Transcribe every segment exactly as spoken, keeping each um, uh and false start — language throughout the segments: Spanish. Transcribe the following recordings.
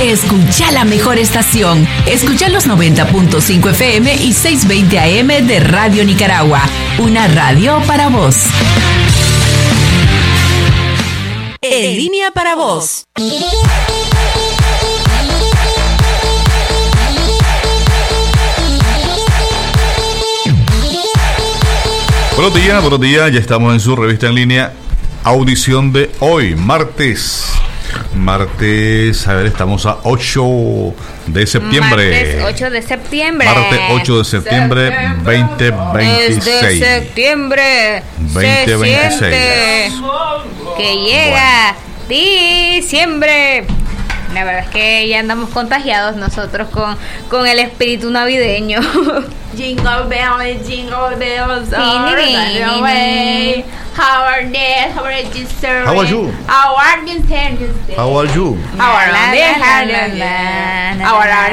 Escucha la mejor estación. Escucha los noventa punto cinco F M y seiscientos veinte A M de Radio Nicaragua. Una radio para vos. En línea para vos. Buenos días, buenos días. Ya estamos en su revista en línea. Audición de hoy, martes. Martes, a ver, estamos a ocho de septiembre. Martes ocho de septiembre. Martes ocho de septiembre, veinte veintiséis. Desde septiembre veinte veintiséis. Se siente que llega diciembre. La verdad es que ya andamos contagiados nosotros con, con el espíritu navideño. Jingle bells, jingle bells, all the way. How are they? How are you, sir? How are you? How are you, sir? How are you? How are they? How are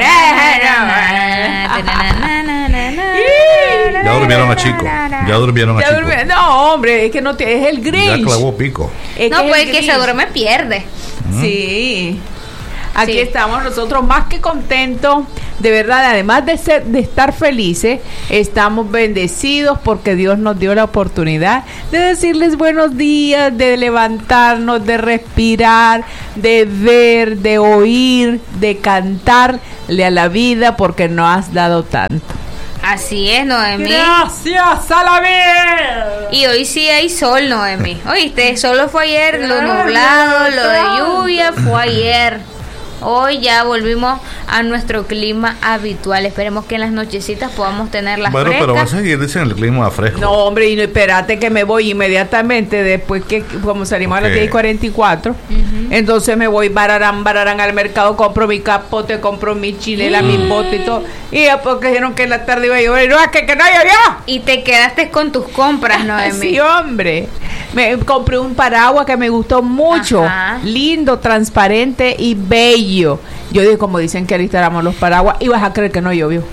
Ya durmieron a Chico. Ya durmieron a Ya Chico. durmi- No, hombre, es que no te, es el Ya Grinch. clavó pico. Es No, que pues es el que se duerme pierde. Sí. Aquí Sí. estamos nosotros más que contentos, de verdad, además de ser, de estar felices, estamos bendecidos porque Dios nos dio la oportunidad de decirles buenos días, de levantarnos, de respirar, de ver, de oír, de cantarle a la vida porque nos has dado tanto. Así es, Noemí. Gracias a la vida. Y hoy sí hay sol, Noemí. Oíste, solo fue ayer, lo nublado, lo de lluvia fue ayer. Hoy ya volvimos a nuestro clima habitual. Esperemos que en las nochecitas podamos tener las Bueno, frescas. pero va a seguir, dicen, el clima fresco. No, hombre, y no, espérate que me voy inmediatamente después que, como salimos Ok. a las diez y cuarenta y cuatro, entonces me voy bararán, bararán al mercado, compro mi capote, compro mi chilela, mi bote y todo. Y ya porque dijeron que en la tarde iba a llover, no, es que, que no llovió. Y te quedaste con tus compras, Noemí. Sí, hombre. Me compré un paraguas que me gustó mucho, Ajá. lindo, transparente y bello. Yo dije, como dicen que alistáramos los paraguas, y vas a creer que no llovió.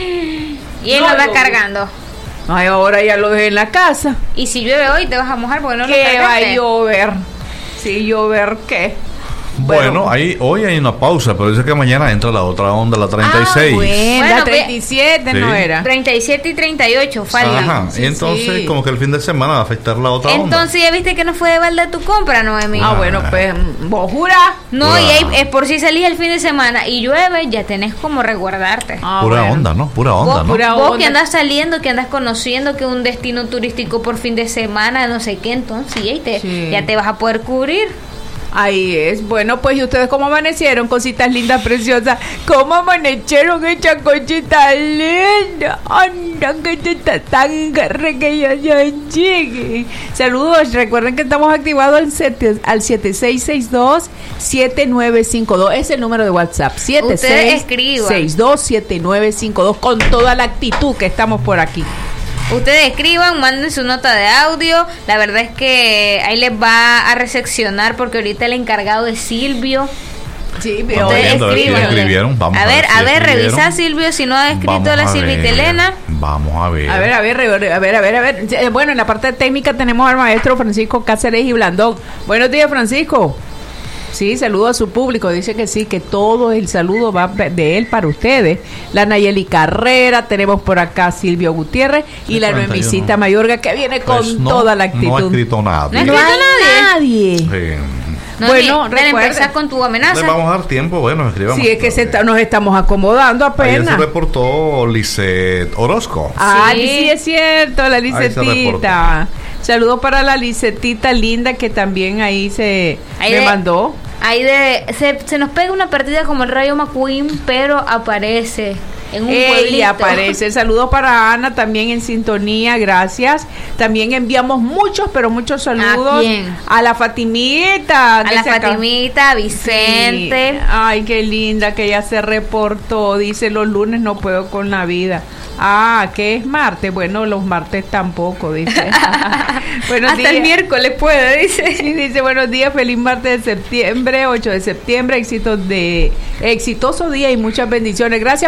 Y él No lo va llovió. cargando. Ay, ahora ya lo dejé en la casa. Y si llueve hoy te vas a mojar porque no lo ¿Qué va a cargaste. llover? Sí, llover, ¿qué? Bueno, ahí, hoy hay una pausa, pero dice que mañana entra la otra onda, la treinta y seis. Ah, bueno, Bueno, la ve- treinta y siete no Sí. era. treinta y siete y treinta y ocho faltan. Ajá, Sí, y entonces sí. como que el fin de semana va a afectar la otra onda. Entonces ya viste que no fue de balde tu compra, Noemí. Ah, bueno, pues, ¿vos jurás? No, Pura- y ahí, es por si salís el fin de semana y llueve, ya tenés como resguardarte. Ah, Pura bueno. onda, ¿no? Pura onda, Vos, ¿no? pura- vos onda. que andas saliendo, que andas conociendo que un destino turístico por fin de semana, no sé qué, entonces ya te, Sí. ya te vas a poder cubrir. Ahí es. Bueno, pues, ¿y ustedes cómo amanecieron? Cositas lindas, preciosas. ¿Cómo amanecieron esta cosita linda? Anda, que te está tan garra que ya, ya llegue. Saludos. Recuerden que estamos activados al, siete, al siete seis seis dos siete nueve cinco dos. Es el número de WhatsApp. siete seis seis dos siete nueve cinco dos. Con toda la actitud que estamos por aquí. Ustedes escriban, manden su nota de audio. La verdad es que ahí les va a recepcionar porque ahorita el encargado es Silvio. Sí, Vamos Ustedes viendo a ver si escriban. escribieron. Vamos a ver, si a ver, escribieron. revisa Silvio si no ha escrito Vamos la a Silvita ver. Elena. Vamos a ver. A ver, a ver, a ver, a ver, a ver, a ver. Eh, Bueno, en la parte técnica tenemos al maestro Francisco Cáceres y Blandón. Buenos días, Francisco. Sí, saludo a su público. Dice que sí, que todo el saludo va de él para ustedes. La Nayeli Carrera, tenemos por acá a Silvio Gutiérrez y El la cuarenta y uno. Noemicita Mayorga que viene Pues con no, toda la actitud. No ha escrito nada. No ha No escrito hay nadie. Sí. No, Bueno, ni- dale, recuerda- empezar con tu amenaza. Le vamos a dar tiempo, bueno, escribamos. Sí, es que se está- nos estamos acomodando Ayer se apenas. reportó Lisette Orozco. Ah, Sí. sí, es cierto, la Ahí se Licetita. Saludo para la Licetita linda que también ahí se Ahí me de- mandó. Ahí de, se, se nos pega una partida como el Rayo McQueen, pero aparece en un pueblito. Ella aparece. Saludos para Ana también en sintonía, gracias. También enviamos muchos, pero muchos saludos ¿A quién? a la Fatimita. A que la se acaba- Fatimita, a Vicente. Sí. Ay, qué linda que ella se reportó. Dice, los lunes no puedo con la vida. Ah, ¿qué es martes? Bueno, los martes tampoco, dice. Buenos Hasta el días. miércoles puede, dice. Sí, dice, buenos días, feliz martes de septiembre, ocho de septiembre, éxitos de, exitoso día y muchas bendiciones. Gracias, Fatimita.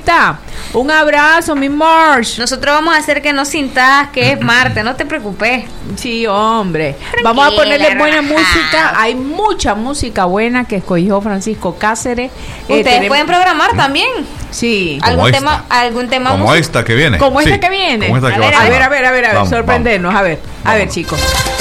Marcita, un abrazo, mi Marsh. Nosotros vamos a hacer que no sintas que es Marte, no te preocupes. Sí, hombre. Tranquila, Vamos a ponerle buena relajada. música. Hay mucha música buena que escogió Francisco Cáceres. Eh, Ustedes tenemos- pueden programar también. Sí. Como Algún esta. tema, algún tema Como musical. esta que viene. Como Sí, esta que viene. como esta que A va ver, a A ver, sonar. a ver, a ver, a ver, Vamos, sorprendernos. A ver, a ver, Vamos. chicos.